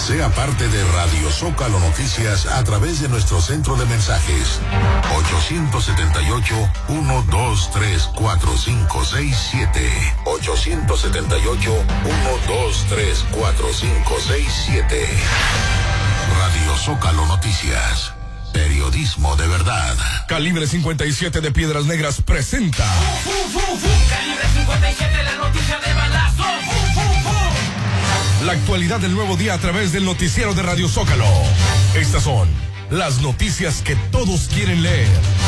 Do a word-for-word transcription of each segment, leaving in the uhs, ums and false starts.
Sea parte de Radio Zócalo Noticias a través de nuestro centro de mensajes ocho siete ocho, uno dos tres, cuatro cinco seis siete. ocho siete ocho, uno dos tres, cuatro cinco seis siete. Radio Zócalo Noticias. Periodismo de verdad. Calibre cincuenta y siete de Piedras Negras presenta. ¡Fu, fu, fu, fu! Calibre cincuenta y siete, la noticia de balazo. ¡Fu, fu, fu! La actualidad del nuevo día a través del noticiero de Radio Zócalo. Estas son las noticias que todos quieren leer.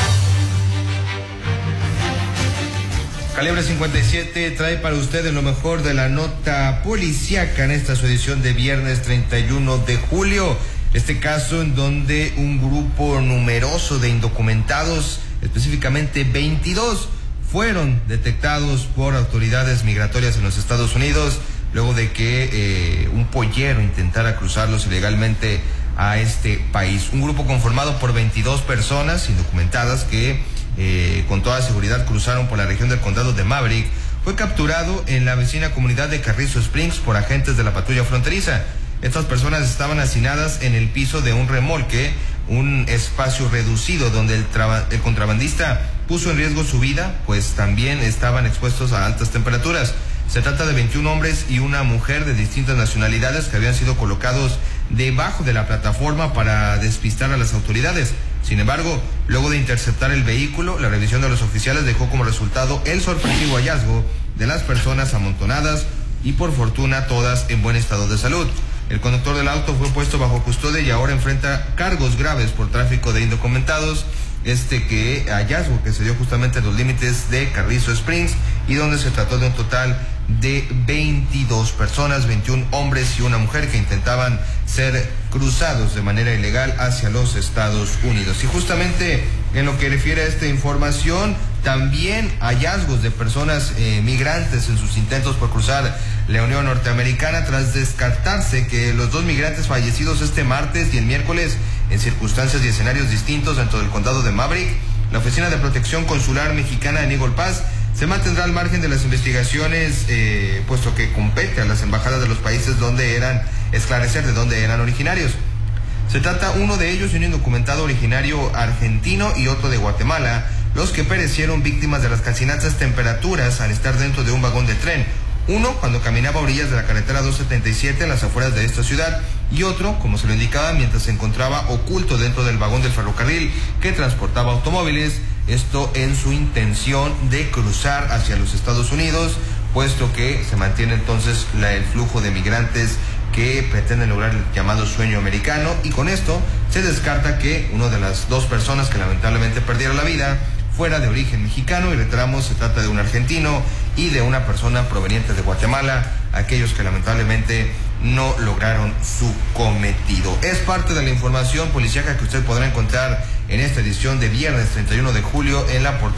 Calibre cincuenta y siete trae para ustedes lo mejor de la nota policíaca en esta su edición de viernes treinta y uno de julio. Este caso en donde un grupo numeroso de indocumentados, específicamente veintidós, fueron detectados por autoridades migratorias en los Estados Unidos luego de que eh, un pollero intentara cruzarlos ilegalmente a este país. Un grupo conformado por veintidós personas indocumentadas que eh, con toda seguridad cruzaron por la región del condado de Maverick fue capturado en la vecina comunidad de Carrizo Springs por agentes de la patrulla fronteriza. Estas personas estaban hacinadas en el piso de un remolque, un espacio reducido donde el, traba, el contrabandista puso en riesgo su vida, pues también estaban expuestos a altas temperaturas. Se trata de veintiún hombres y una mujer de distintas nacionalidades que habían sido colocados debajo de la plataforma para despistar a las autoridades. Sin embargo, luego de interceptar el vehículo, la revisión de los oficiales dejó como resultado el sorpresivo hallazgo de las personas amontonadas y por fortuna todas en buen estado de salud. El conductor del auto fue puesto bajo custodia y ahora enfrenta cargos graves por tráfico de indocumentados. Este que hallazgo que se dio justamente en los límites de Carrizo Springs y donde se trató de un total de veintidós personas, veintiún hombres y una mujer que intentaban ser cruzados de manera ilegal hacia los Estados Unidos. Y justamente en lo que refiere a esta información, también hallazgos de personas eh, migrantes en sus intentos por cruzar la Unión Norteamericana tras descartarse que los dos migrantes fallecidos este martes y el miércoles en circunstancias y escenarios distintos dentro del condado de Maverick. La Oficina de Protección Consular Mexicana en Eagle Pass se mantendrá al margen de las investigaciones, eh, puesto que compete a las embajadas de los países donde eran, esclarecer de dónde eran originarios. Se trata uno de ellos de un indocumentado originario argentino y otro de Guatemala, los que perecieron víctimas de las calcinantes temperaturas al estar dentro de un vagón de tren. Uno cuando caminaba a orillas de la carretera doscientos setenta y siete en las afueras de esta ciudad y otro, como se lo indicaba, mientras se encontraba oculto dentro del vagón del ferrocarril que transportaba automóviles, esto en su intención de cruzar hacia los Estados Unidos, puesto que se mantiene entonces la, el flujo de migrantes que pretenden lograr el llamado sueño americano, y con esto se descarta que una de las dos personas que lamentablemente perdieron la vida fuera de origen mexicano, y reiteramos, se trata de un argentino y de una persona proveniente de Guatemala, aquellos que lamentablemente no lograron su cometido. Es parte de la información policíaca que usted podrá encontrar en esta edición de viernes treinta y uno de julio en la portada